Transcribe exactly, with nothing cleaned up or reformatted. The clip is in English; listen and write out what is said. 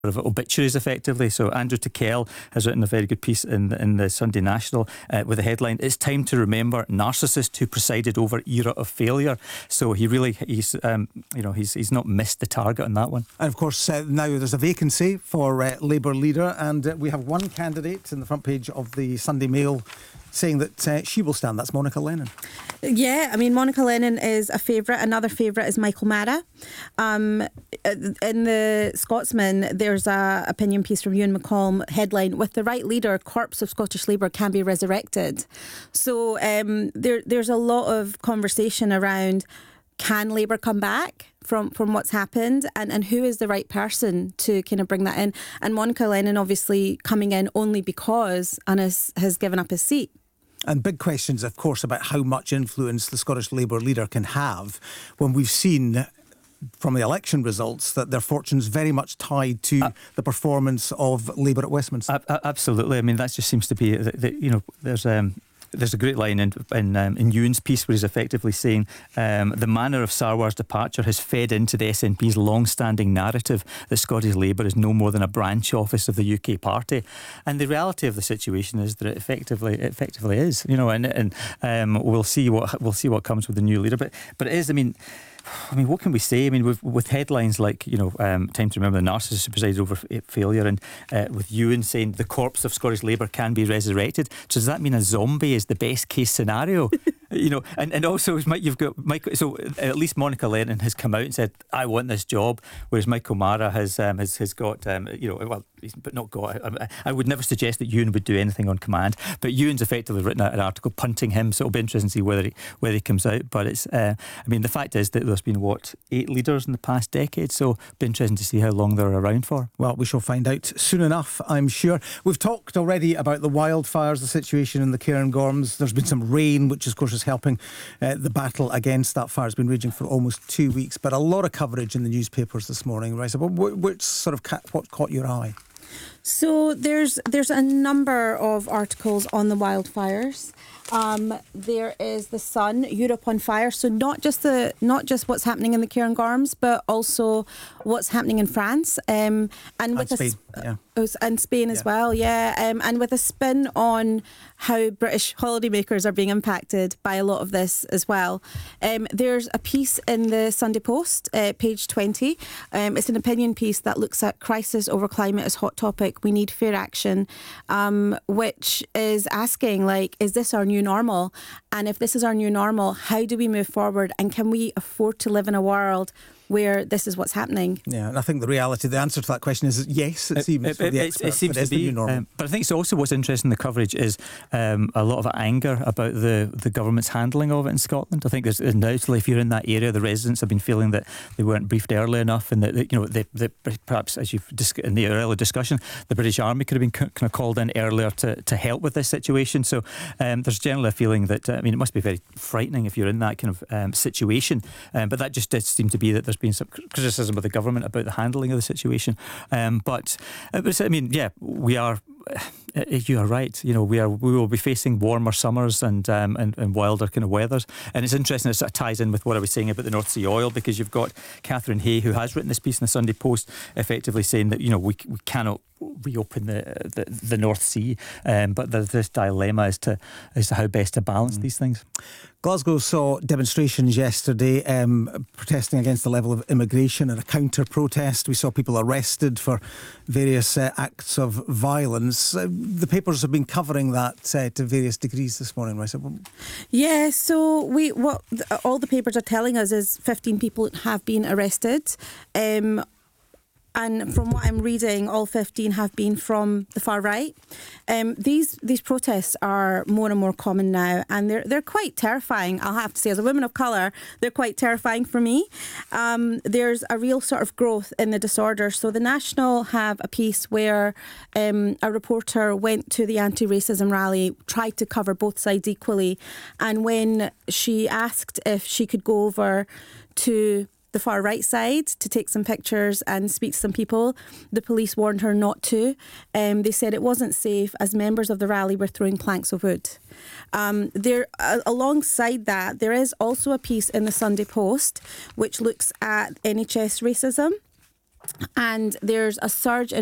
of obituaries effectively. So Andrew Tickell has written a very good piece in the, in the Sunday National uh, with the headline, "It's time to remember narcissist who presided over era of failure." So he really, he's um, you know, he's he's not missed the target on that one. And of course uh, now there's a vacancy for uh, Labour leader, and uh, we have one candidate in the front page of the Sunday Mail saying that uh, she will stand. That's Monica Lennon. Yeah, I mean, Monica Lennon is a favourite. Another favourite is Michael Mara. Um, in the Scotsman, there's a opinion piece from Ewan McCallum, headline, "With the right leader, corpse of Scottish Labour can be resurrected." So um, there, there's a lot of conversation around, can Labour come back from, from what's happened, and, and who is the right person to kind of bring that in? And Monica Lennon obviously coming in only because Anas has given up his seat. And big questions, of course, about how much influence the Scottish Labour leader can have when we've seen from the election results that their fortune's very much tied to uh, the performance of Labour at Westminster. Uh, absolutely. I mean, that just seems to be, the, the, you know, there's... Um, There's a great line in in, um, in Ewan's piece where he's effectively saying um, the manner of Sarwar's departure has fed into the S N P's long-standing narrative that Scottish Labour is no more than a branch office of the U K party, and the reality of the situation is that it effectively it effectively is, you know, and and um, we'll see what we'll see what comes with the new leader, but but it is, I mean. I mean, what can we say? I mean, with, with headlines like, you know, um, time to remember the narcissist who presided over f- failure, and uh, with Ewan saying the corpse of Scottish Labour can be resurrected. So does that mean a zombie is the best case scenario? You know, and, and also you've got Michael. So at least Monica Lennon has come out and said, "I want this job," whereas Michael Mara has um, has has got um, you know, well, he's but not got. I, I would never suggest that Ewan would do anything on command, but Ewan's effectively written an article punting him. So it'll be interesting to see whether he whether he comes out. But it's, uh, I mean, the fact is that there's been what eight leaders in the past decade, so it'll be interesting to see how long they're around for. Well, we shall find out soon enough, I'm sure. We've talked already about the wildfires, the situation in the Cairngorms. There's been some rain, which of course is helping uh, the battle against that fire. It's been raging for almost two weeks, but a lot of coverage in the newspapers this morning. Right, so what, what sort of ca- what caught your eye? So there's there's a number of articles on the wildfires. Um, there is the Sun, Europe on fire. So not just the not just what's happening in the Cairngorms, but also what's happening in France, um, and with and Spain, a, yeah. oh, and Spain yeah. as well, yeah, um, and with a spin on how British holidaymakers are being impacted by a lot of this as well. Um, there's a piece in the Sunday Post, uh, page twenty. Um, it's an opinion piece that looks at crisis over climate as hot topic. We need fair action, um, which is asking, like, is this our new normal? And if this is our new normal, how do we move forward? And can we afford to live in a world where this is what's happening? Yeah, and I think the reality, the answer to that question is yes, it seems it, for the it, experts, it seems but to be. Um, but I think it's also what's interesting in the coverage is um, a lot of anger about the, the government's handling of it in Scotland. I think there's undoubtedly, if you're in that area, the residents have been feeling that they weren't briefed early enough, and that, that you know, they, they, perhaps as you've dis- in the earlier discussion, the British Army could have been c- kind of called in earlier to, to help with this situation. So um, there's generally a feeling that uh, I mean, it must be very frightening if you're in that kind of um, situation. Um, but that just did seem to be that there's been some criticism of the government about the handling of the situation. Um, but it was, I mean, yeah, we are. Uh, you are right. You know, we are. We will be facing warmer summers and um, and, and wilder kind of weathers. And it's interesting. It sort of ties in with what I was saying about the North Sea oil, because you've got Catherine Hay, who has written this piece in the Sunday Post, effectively saying that, you know, we we cannot reopen the the, the North Sea, um, but there's this dilemma as to as to how best to balance mm. these things. Glasgow saw demonstrations yesterday um, protesting against the level of immigration, and a counter-protest. We saw people arrested for various uh, acts of violence. Uh, the papers have been covering that uh, to various degrees this morning, right? Yeah, so we what all the papers are telling us is fifteen people have been arrested. Um, And from what I'm reading, all fifteen have been from the far right. Um, these these protests are more and more common now, and they're they're quite terrifying. I'll have to say, as a woman of colour, they're quite terrifying for me. Um, there's a real sort of growth in the disorder. So the National have a piece where um, a reporter went to the anti-racism rally, tried to cover both sides equally, and when she asked if she could go over to the far right side to take some pictures and speak to some people, the police warned her not to. Um, they said it wasn't safe as members of the rally were throwing planks of wood. Um, there, uh, alongside that, there is also a piece in the Sunday Post which looks at N H S racism. and there's a surge in